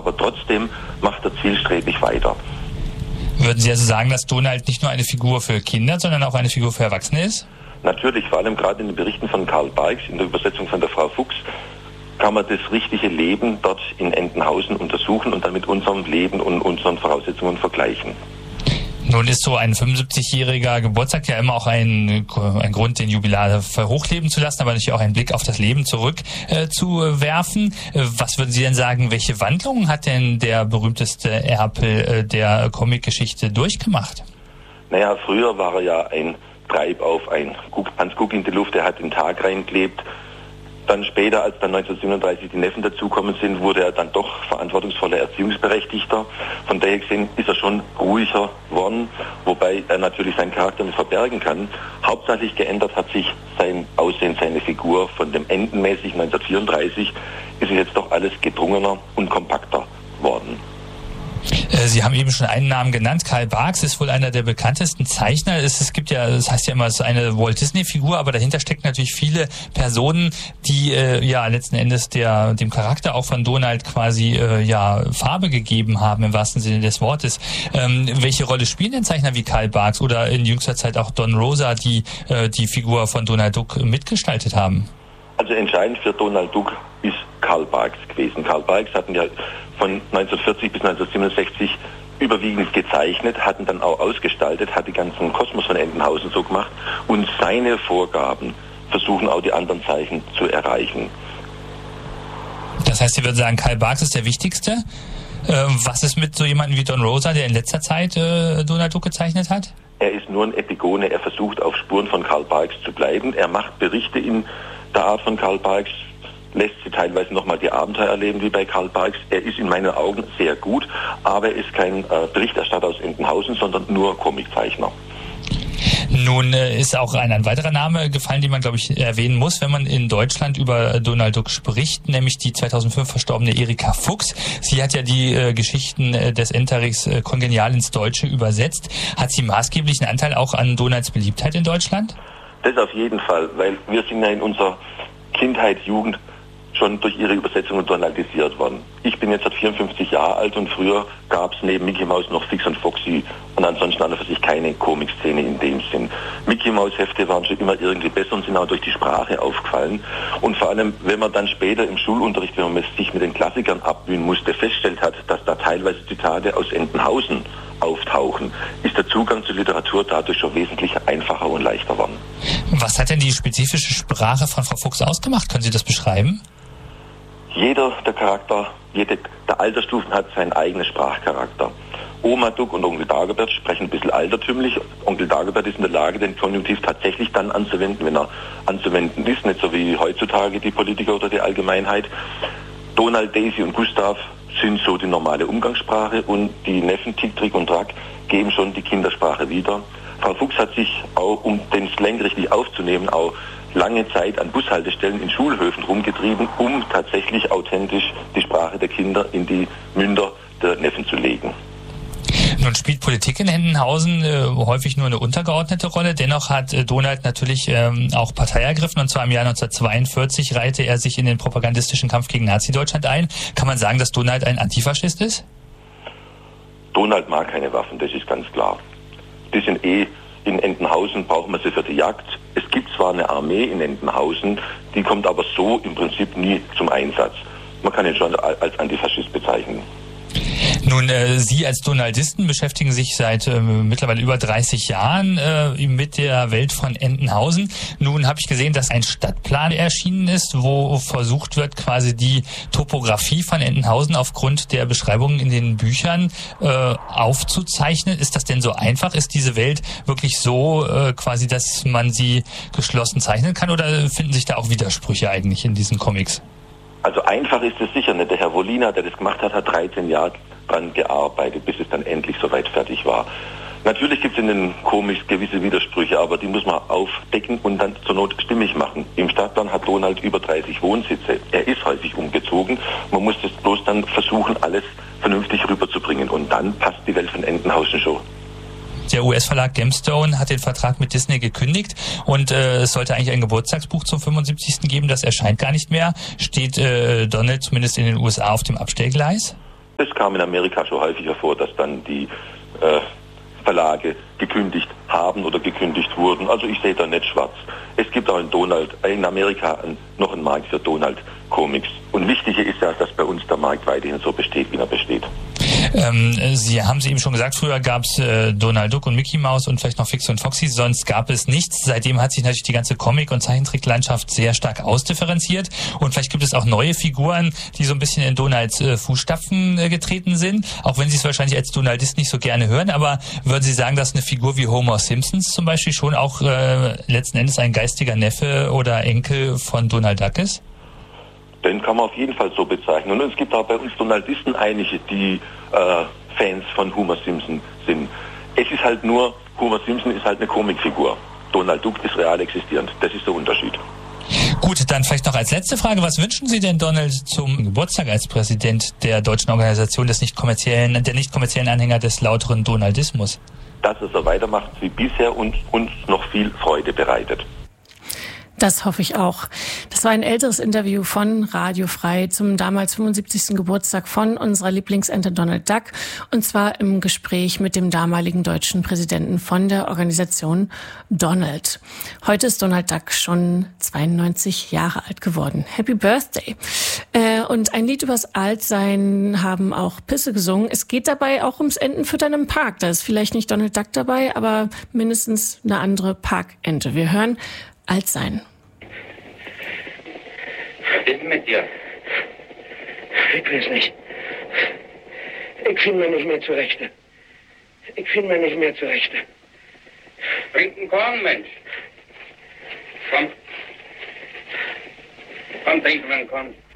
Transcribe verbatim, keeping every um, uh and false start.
aber trotzdem macht er zielstrebig weiter. Würden Sie also sagen, dass Donald nicht nur eine Figur für Kinder, sondern auch eine Figur für Erwachsene ist? Natürlich, vor allem gerade in den Berichten von Karl Barks, in der Übersetzung von der Frau Fuchs, kann man das richtige Leben dort in Entenhausen untersuchen und dann mit unserem Leben und unseren Voraussetzungen vergleichen. Nun ist so ein fünfundsiebzigjähriger Geburtstag ja immer auch ein, ein Grund, den Jubilar hochleben zu lassen, aber natürlich auch einen Blick auf das Leben zurück äh, zu werfen. Äh, was würden Sie denn sagen, welche Wandlungen hat denn der berühmteste Erpel äh, der Comicgeschichte durchgemacht? Naja, früher war er ja ein Treib auf ein Hans Guck in die Luft, er hat den Tag reingelebt. Dann später, als dann neunzehnhundertsiebenunddreißig die Neffen dazukommen sind, wurde er dann doch verantwortungsvoller Erziehungsberechtigter. Von daher gesehen ist er schon ruhiger worden, wobei er natürlich seinen Charakter nicht verbergen kann. Hauptsächlich geändert hat sich sein Aussehen, seine Figur. Von dem entenmäßig neunzehnhundertvierunddreißig ist es jetzt doch alles gedrungener und kompakter worden. Sie haben eben schon einen Namen genannt. Karl Barks ist wohl einer der bekanntesten Zeichner. Es, es gibt ja, das heißt ja immer, es ist eine Walt Disney-Figur, aber dahinter stecken natürlich viele Personen, die äh, ja letzten Endes der dem Charakter auch von Donald quasi äh, ja Farbe gegeben haben im wahrsten Sinne des Wortes. Ähm, welche Rolle spielen denn Zeichner wie Karl Barks oder in jüngster Zeit auch Don Rosa, die äh, die Figur von Donald Duck mitgestaltet haben? Also entscheidend für Donald Duck ist Karl Barks gewesen. Karl Barks hatten ja von neunzehnhundertvierzig bis neunzehnhundertsiebenundsechzig überwiegend gezeichnet, hatten dann auch ausgestaltet, hat die ganzen Kosmos von Entenhausen so gemacht und seine Vorgaben versuchen auch die anderen Zeichen zu erreichen. Das heißt, Sie würden sagen, Karl Barks ist der Wichtigste. Äh, was ist mit so jemandem wie Don Rosa, der in letzter Zeit äh, Donald Duck gezeichnet hat? Er ist nur ein Epigone, er versucht auf Spuren von Karl Barks zu bleiben. Er macht Berichte in der Art von Karl Barks, lässt sie teilweise nochmal die Abenteuer erleben wie bei Karl Barks. Er ist in meinen Augen sehr gut, aber er ist kein äh, Berichterstatter aus Entenhausen, sondern nur Comiczeichner. Nun äh, ist auch ein, ein weiterer Name gefallen, den man, glaube ich, erwähnen muss, wenn man in Deutschland über Donald Duck spricht, nämlich die zweitausendfünf verstorbene Erika Fuchs. Sie hat ja die äh, Geschichten äh, des Enterichs äh, kongenial ins Deutsche übersetzt. Hat sie maßgeblichen Anteil auch an Donalds Beliebtheit in Deutschland? Das auf jeden Fall, weil wir sind ja in unserer Kindheit, Jugend schon durch ihre Übersetzungen donaldisiert worden. Ich bin jetzt seit vierundfünfzig Jahre alt und früher gab es neben Mickey Mouse noch Fix und Foxy und ansonsten an und für sich keine Comic-Szene in dem Sinn. Mickey Mouse Hefte waren schon immer irgendwie besser und sind auch durch die Sprache aufgefallen. Und vor allem, wenn man dann später im Schulunterricht, wenn man sich mit den Klassikern abmühen musste, feststellt hat, dass da teilweise Zitate aus Entenhausen auftauchen, ist der Zugang zur Literatur dadurch schon wesentlich einfacher und leichter worden. Was hat denn die spezifische Sprache von Frau Fuchs ausgemacht? Können Sie das beschreiben? Jeder der Charakter, jede der Altersstufen hat seinen eigenen Sprachcharakter. Oma Duck und Onkel Dagobert sprechen ein bisschen altertümlich. Onkel Dagobert ist in der Lage, den Konjunktiv tatsächlich dann anzuwenden, wenn er anzuwenden ist, nicht so wie heutzutage die Politiker oder die Allgemeinheit. Donald, Daisy und Gustav sind so die normale Umgangssprache und die Neffen Tick, Trick und Track geben schon die Kindersprache wieder. Frau Fuchs hat sich auch, um den Slang richtig aufzunehmen, auch lange Zeit an Bushaltestellen in Schulhöfen rumgetrieben, um tatsächlich authentisch die Sprache der Kinder in die Münder der Neffen zu legen. Nun spielt Politik in Entenhausen äh, häufig nur eine untergeordnete Rolle. Dennoch hat äh, Donald natürlich ähm, auch Partei ergriffen. Und zwar im Jahr neunzehnhundertzweiundvierzig reihte er sich in den propagandistischen Kampf gegen Nazi-Deutschland ein. Kann man sagen, dass Donald ein Antifaschist ist? Donald mag keine Waffen, das ist ganz klar. Die sind eh in Entenhausen, brauchen wir sie für die Jagd. Es gibt zwar eine Armee in Entenhausen, die kommt aber so im Prinzip nie zum Einsatz. Man kann ihn schon als Antifaschist bezeichnen. Nun, äh, Sie als Donaldisten beschäftigen sich seit äh, mittlerweile über dreißig Jahren äh, mit der Welt von Entenhausen. Nun habe ich gesehen, dass ein Stadtplan erschienen ist, wo versucht wird, quasi die Topografie von Entenhausen aufgrund der Beschreibungen in den Büchern äh, aufzuzeichnen. Ist das denn so einfach? Ist diese Welt wirklich so äh, quasi, dass man sie geschlossen zeichnen kann? Oder finden sich da auch Widersprüche eigentlich in diesen Comics? Also einfach ist es sicher nicht. Der Herr Wolina, der das gemacht hat, hat dreizehn Jahre dran gearbeitet, bis es dann endlich soweit fertig war. Natürlich gibt es in den Comics gewisse Widersprüche, aber die muss man aufdecken und dann zur Not stimmig machen. Im Stadtplan hat Donald über dreißig Wohnsitze. Er ist häufig umgezogen. Man muss das bloß dann versuchen, alles vernünftig rüberzubringen. Und dann passt die Welt von Entenhausen schon. Der U S-Verlag Gemstone hat den Vertrag mit Disney gekündigt und äh, es sollte eigentlich ein Geburtstagsbuch zum fünfundsiebzigsten geben. Das erscheint gar nicht mehr. Steht äh, Donald zumindest in den U S A auf dem Abstellgleis? Das kam in Amerika schon häufiger vor, dass dann die äh, Verlage gekündigt haben oder gekündigt wurden. Also ich sehe da nicht schwarz. Es gibt auch in Donald, in Amerika noch einen Markt für Donald-Comics. Und wichtiger ist ja, dass bei uns der Markt weiterhin so besteht, wie er besteht. Ähm, Sie haben Sie eben schon gesagt, früher gab es äh, Donald Duck und Mickey Mouse und vielleicht noch Fix und Foxy, sonst gab es nichts. Seitdem hat sich natürlich die ganze Comic- und Zeichentricklandschaft sehr stark ausdifferenziert und vielleicht gibt es auch neue Figuren, die so ein bisschen in Donalds äh, Fußstapfen äh, getreten sind, auch wenn Sie es wahrscheinlich als Donaldist nicht so gerne hören, aber würden Sie sagen, dass eine Figur wie Homer Simpsons zum Beispiel schon auch äh, letzten Endes ein geistiger Neffe oder Enkel von Donald Duck ist? Den kann man auf jeden Fall so bezeichnen. Und es gibt auch bei uns Donaldisten einige, die äh, Fans von Homer Simpson sind. Es ist halt nur, Homer Simpson ist halt eine Comicfigur. Donald Duck ist real existierend. Das ist der Unterschied. Gut, dann vielleicht noch als letzte Frage. Was wünschen Sie denn Donald zum Geburtstag als Präsident der deutschen Organisation des nicht kommerziellen, der nicht kommerziellen Anhänger des lauteren Donaldismus? Dass er so weitermacht wie bisher und uns noch viel Freude bereitet. Das hoffe ich auch. Das war ein älteres Interview von Radio Frei zum damals fünfundsiebzigsten Geburtstag von unserer Lieblingsente Donald Duck. Und zwar im Gespräch mit dem damaligen deutschen Präsidenten von der Organisation Donald. Heute ist Donald Duck schon zweiundneunzig Jahre alt geworden. Happy Birthday. Äh, und ein Lied übers Altsein haben auch Pisse gesungen. Es geht dabei auch ums Entenfüttern im Park. Da ist vielleicht nicht Donald Duck dabei, aber mindestens eine andere Parkente. Wir hören Altsein. Was ist mit dir? Ich weiß nicht. Ich finde mir nicht mehr zurechte. Ich finde mir nicht mehr zurechte. Trink einen Korn, Mensch. Komm. Komm, trink einen Korn.